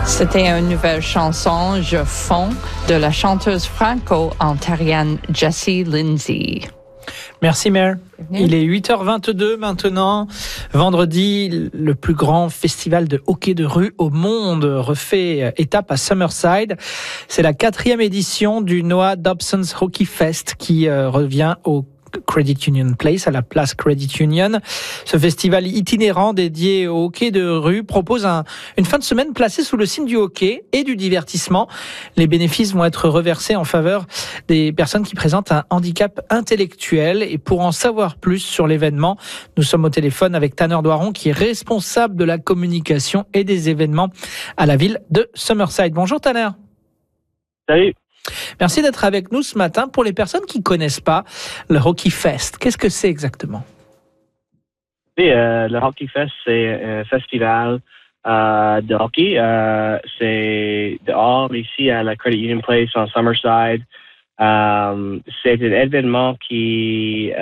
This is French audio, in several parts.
C'était une nouvelle chanson, Je fonds, de la chanteuse franco-ontarienne Jessie Lindsay. Merci Mère. Il est 8h22 maintenant. Vendredi, le plus grand festival de hockey de rue au monde refait étape à Summerside. C'est la 4e édition du Noah Dobson's Hockey Fest qui revient au Credit Union Place, à la place Credit Union. Ce festival itinérant dédié au hockey de rue propose une fin de semaine placée sous le signe du hockey et du divertissement. Les bénéfices vont être reversés en faveur des personnes qui présentent un handicap intellectuel. Et pour en savoir plus sur l'événement, nous sommes au téléphone avec Tanner Doiron, qui est responsable de la communication et des événements à la ville de Summerside. Bonjour Tanner. Salut. Merci d'être avec nous ce matin. Pour les personnes qui ne connaissent pas le Hockey Fest, qu'est-ce que c'est exactement? Oui, le Hockey Fest, c'est un festival de hockey. C'est dehors, ici, à la Credit Union Place, en Summerside. C'est un événement qui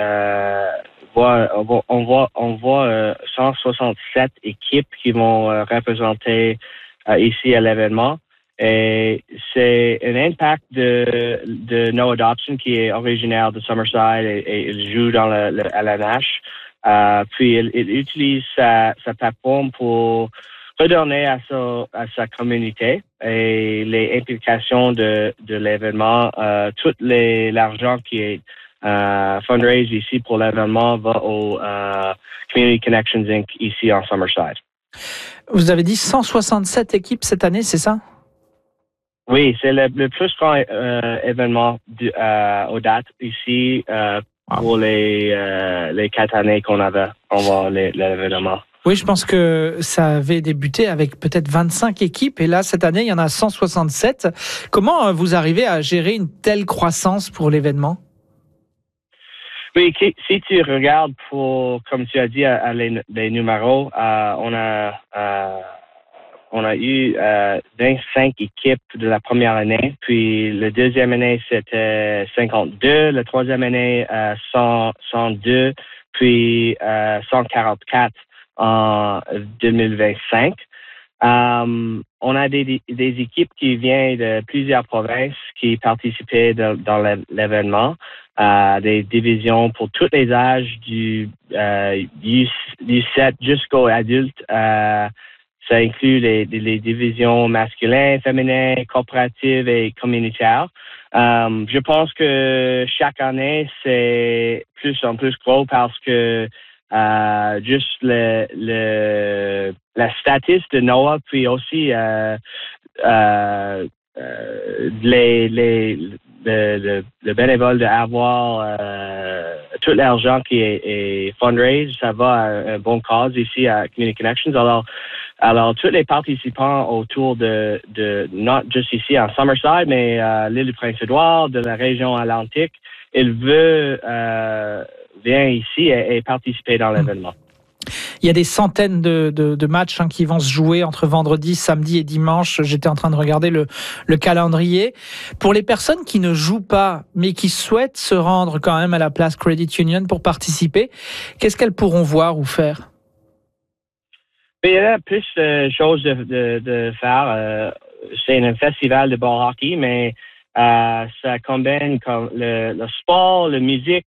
on voit 167 équipes qui vont représenter ici à l'événement. Et c'est un impact de Noah Dobson, qui est originaire de Summerside et il joue à la Nash. Puis il utilise sa plateforme pour redonner à sa communauté, et les implications de l'événement. Tout l'argent qui est fundraise ici pour l'événement va au Community Connections Inc. ici en Summerside. Vous avez dit 167 équipes cette année, c'est ça? Oui, c'est le plus grand événement aux dates ici pour les 4 années qu'on voit l'événement. Oui, je pense que ça avait débuté avec peut-être 25 équipes et là, cette année, il y en a 167. Comment vous arrivez à gérer une telle croissance pour l'événement? Oui, si tu regardes comme tu as dit, les numéros, on a eu 25 équipes de la première année, puis la deuxième année, c'était 52, la troisième année, 102, puis 144 en 2025. On a des équipes qui viennent de plusieurs provinces qui participaient dans l'événement, des divisions pour tous les âges du 7 jusqu'aux adultes. Ça inclut les divisions masculines, féminines, coopératives et communautaires. Je pense que chaque année, c'est plus en plus gros parce que juste la statistique de Noah, puis aussi le bénévole d'avoir tout l'argent qui est fundraise, ça va à une bonne cause ici à Community Connections. Alors, tous les participants autour de not juste ici en Summerside, mais l'île du Prince-Édouard, de la région atlantique, ils veulent venir ici et participer dans l'événement. Il y a des centaines de matchs qui vont se jouer entre vendredi, samedi et dimanche. J'étais en train de regarder le calendrier. Pour les personnes qui ne jouent pas, mais qui souhaitent se rendre quand même à la place Credit Union pour participer, qu'est-ce qu'elles pourront voir ou faire? Il y a plus de choses de faire. C'est un festival de ball hockey, mais ça combine comme le sport, la musique,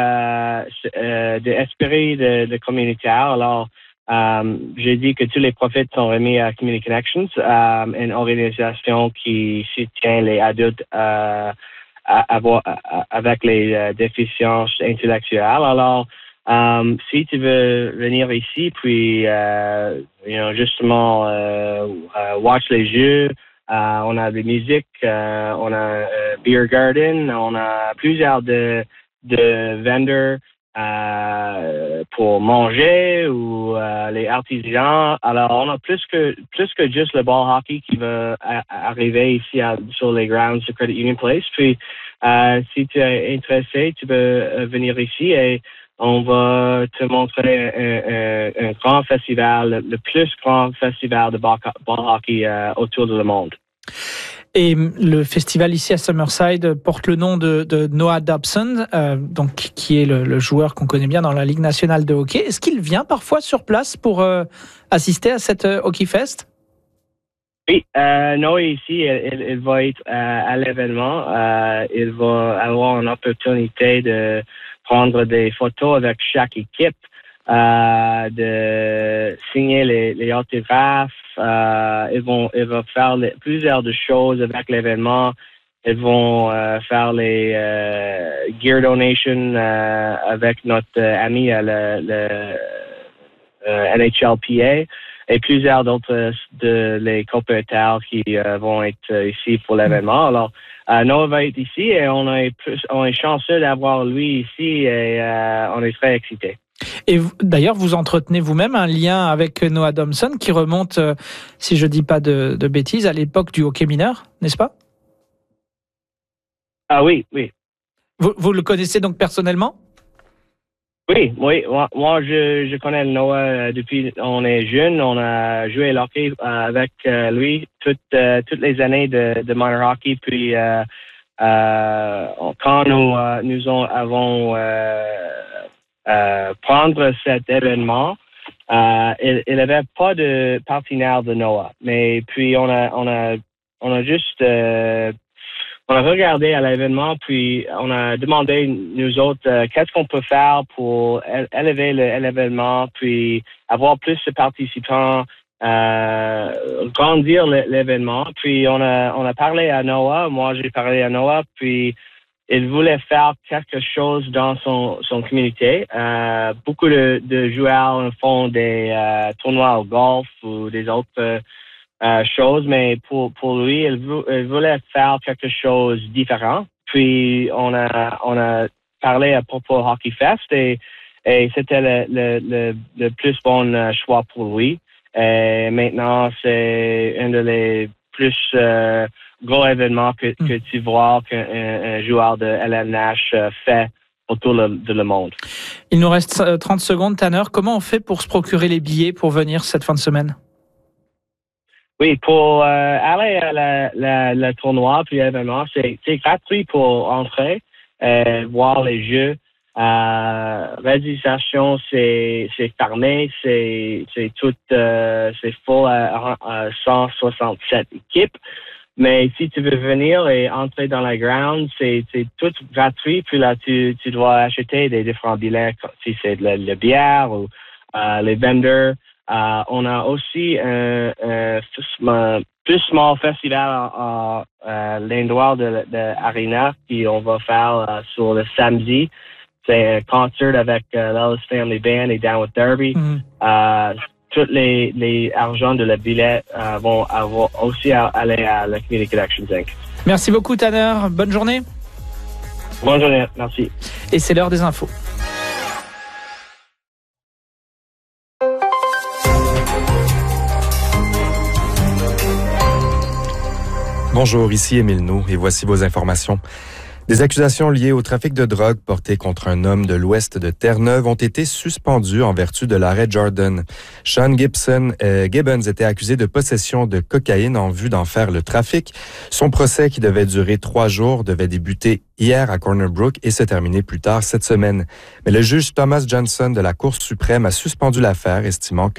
l'esprit de communautaire. Alors, j'ai dit que tous les profits sont remis à Community Connections, une organisation qui soutient les adultes avec les déficiences intellectuelles. Alors, si tu veux venir ici, puis justement watch les jeux, on a des musiques, on a beer garden, on a plusieurs de vendors pour manger ou les artisans. Alors on a plus que juste le ball hockey qui va arriver ici sur les grounds de Credit Union Place. Puis si tu es intéressé, tu peux venir ici et on va te montrer un grand festival, le plus grand festival de ball hockey autour du monde. Et le festival ici à Summerside porte le nom de Noah Dobson, donc qui est le joueur qu'on connaît bien dans la Ligue nationale de hockey. Est-ce qu'il vient parfois sur place pour assister à cette Hockey Fest? Oui, Noah ici, il va être à l'événement. Il va avoir une opportunité de prendre des photos avec chaque équipe, de signer les autographes. Il va faire plusieurs de choses avec l'événement. Ils vont faire les gear donation avec notre ami le NHLPA et plusieurs d'autres de les coopérateurs qui vont être ici pour l'événement. Alors, Noah va être ici et on est chanceux d'avoir lui ici et on est très excités. Et d'ailleurs, vous entretenez vous-même un lien avec Noah Dobson qui remonte, si je dis pas de bêtises, à l'époque du hockey mineur, n'est-ce pas? Ah oui. Vous le connaissez donc personnellement? Oui. Moi, je connais Noah depuis on est jeune. On a joué au hockey avec lui toutes les années de minor hockey. Puis quand nous avons prendre cet événement, il avait pas de partenaire de Noah. Mais puis on a juste on a regardé à l'événement, puis on a demandé, nous autres, qu'est-ce qu'on peut faire pour élever l'événement, puis avoir plus de participants, grandir l'événement. Puis on a parlé à Noah, moi j'ai parlé à Noah, puis il voulait faire quelque chose dans son communauté. Beaucoup de joueurs font des tournois au golf ou des autres chose, mais pour lui, il voulait faire quelque chose de différent. Puis on a parlé à propos Hockey Fest et c'était le plus bon choix pour lui. Et maintenant, c'est un des plus gros événements que tu vois qu'un joueur de LNH fait autour de le monde. Il nous reste 30 secondes, Tanner. Comment on fait pour se procurer les billets pour venir cette fin de semaine? Oui, pour aller à le tournoi puis l'événement, c'est gratuit pour entrer, voir les jeux. Registration, c'est fermé, c'est tout, c'est full à 167 équipes. Mais si tu veux venir et entrer dans la ground, c'est tout gratuit. Puis là, tu dois acheter des différents billets, si c'est de la bière ou les vendors. On a aussi un plus small festival à l'endroit de Arena qui on va faire sur le samedi. C'est un concert avec l'Ellis Family Band et Downward Derby. Tous les argents de le billet vont avoir aussi aller à la Community Connections Inc. Merci beaucoup, Tanner. Bonne journée. Bonne journée. Merci. Et c'est l'heure des infos. Bonjour, ici Émile Nou et voici vos informations. Des accusations liées au trafic de drogue portées contre un homme de l'ouest de Terre-Neuve ont été suspendues en vertu de l'arrêt Jordan. Sean Gibbons était accusé de possession de cocaïne en vue d'en faire le trafic. Son procès, qui devait durer 3 jours, devait débuter hier à Corner Brook et se terminer plus tard cette semaine. Mais le juge Thomas Johnson de la Cour suprême a suspendu l'affaire, estimant que